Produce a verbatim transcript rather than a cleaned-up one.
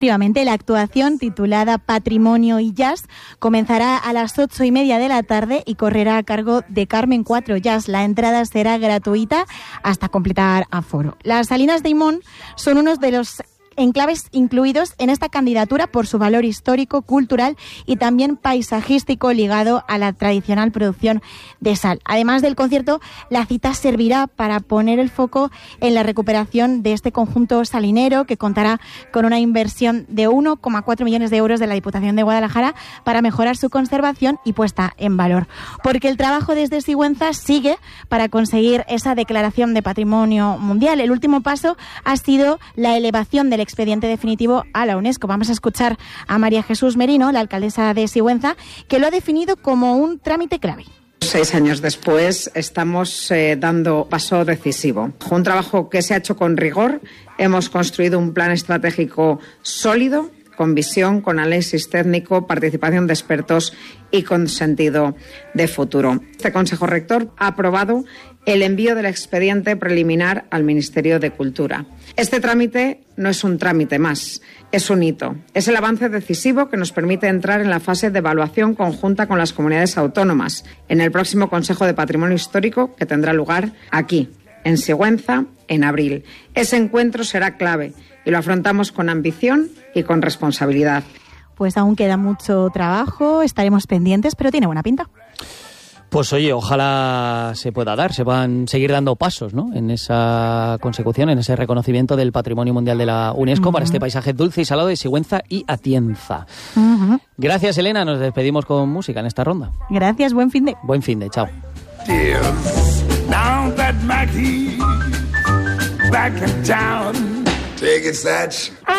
Efectivamente, la actuación, titulada Patrimonio y Jazz, comenzará a las ocho y media de la tarde y correrá a cargo de Carmen cuatro Jazz. La entrada será gratuita hasta completar aforo. Las Salinas de Imón son unos de los enclaves incluidos en esta candidatura por su valor histórico, cultural y también paisajístico ligado a la tradicional producción de sal. Además del concierto, la cita servirá para poner el foco en la recuperación de este conjunto salinero, que contará con una inversión de uno coma cuatro millones de euros de la Diputación de Guadalajara para mejorar su conservación y puesta en valor. Porque el trabajo desde Sigüenza sigue para conseguir esa declaración de Patrimonio Mundial. El último paso ha sido la elevación del expediente definitivo a la UNESCO. Vamos a escuchar a María Jesús Merino, la alcaldesa de Sigüenza, que lo ha definido como un trámite clave. Seis años después estamos eh, dando paso decisivo. Un trabajo que se ha hecho con rigor. Hemos construido un plan estratégico sólido, con visión, con análisis técnico, participación de expertos y con sentido de futuro. Este Consejo Rector ha aprobado el envío del expediente preliminar al Ministerio de Cultura. Este trámite no es un trámite más, es un hito. Es el avance decisivo que nos permite entrar en la fase de evaluación conjunta con las comunidades autónomas en el próximo Consejo de Patrimonio Histórico, que tendrá lugar aquí, en Sigüenza, en abril. Ese encuentro será clave y lo afrontamos con ambición y con responsabilidad. Pues aún queda mucho trabajo, estaremos pendientes, pero tiene buena pinta. Pues oye, ojalá se pueda dar, se puedan seguir dando pasos, ¿no?, en esa consecución, en ese reconocimiento del Patrimonio Mundial de la UNESCO uh-huh. para este paisaje dulce y salado de Sigüenza y Atienza. Uh-huh. Gracias, Elena, nos despedimos con música en esta ronda. Gracias, buen fin de. Buen fin de, chao. Take it, Satch.